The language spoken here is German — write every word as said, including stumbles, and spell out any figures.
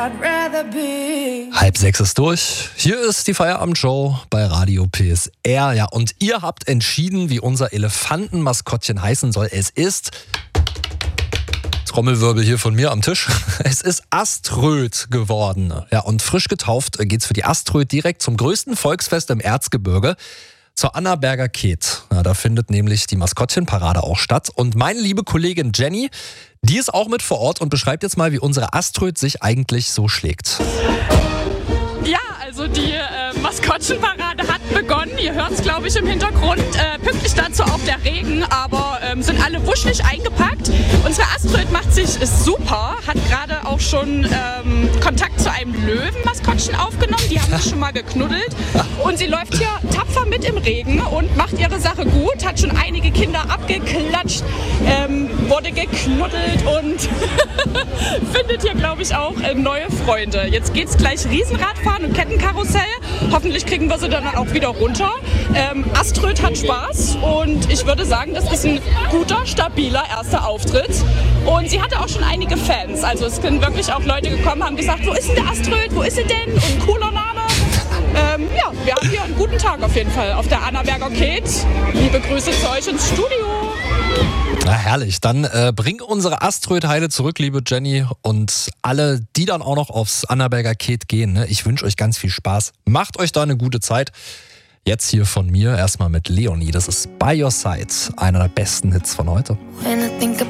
Halb sechs ist durch. Hier ist die Feierabendshow bei Radio P S R. Ja, und ihr habt entschieden, wie unser Elefantenmaskottchen heißen soll. Es ist... Trommelwirbel hier von mir am Tisch. Es ist Aströd geworden. Ja, und frisch getauft geht's für die Aströd direkt zum größten Volksfest im Erzgebirge, zur Annaberger Keet. Ja, da findet nämlich die Maskottchenparade auch statt. Und meine liebe Kollegin Jenny, die ist auch mit vor Ort und beschreibt jetzt mal, wie unsere Aströd sich eigentlich so schlägt. Ja, also die äh, Maskottchenparade hat begonnen. Ihr hört es, glaube ich, im Hintergrund. Äh, pünktlich dazu auch der Regen, aber ähm, sind alle wuschig eingepackt. Unsere Aströd macht sich super, hat gerade auch schon ähm, Kontakt zu einem Löwenmaskottchen aufgenommen. Die haben sich schon mal geknuddelt. Und sie läuft hier tapfer mit im Regen und macht ihre Sache gut. Hat schon einige Kinder abgeklatscht, ähm, wurde geknuddelt und findet hier, glaube ich, auch äh, neue Freunde. Jetzt geht's gleich Riesenradfahren und Kettenkarussell. Hoffentlich kriegen wir sie dann auch wieder runter. Ähm, Aströd hat Spaß und ich würde sagen, das ist ein guter, stabiler erster Auftritt. Und sie hatte auch schon einige Fans. Also es sind wirklich auch Leute gekommen, haben gesagt, wo ist denn der Aströd, wo ist sie denn? Und ein cooler Name. Ähm, ja, wir haben hier einen guten Tag auf jeden Fall auf der Annaberger Keet. Liebe Grüße zu euch ins Studio. Na herrlich, dann äh, bring unsere Aströd-Heile zurück, liebe Jenny, und alle, die dann auch noch aufs Annaberger Keet gehen. Ne? Ich wünsche euch ganz viel Spaß. Macht euch da eine gute Zeit. Jetzt hier von mir erstmal mit Leonie. Das ist By Your Side, einer der besten Hits von heute. When I think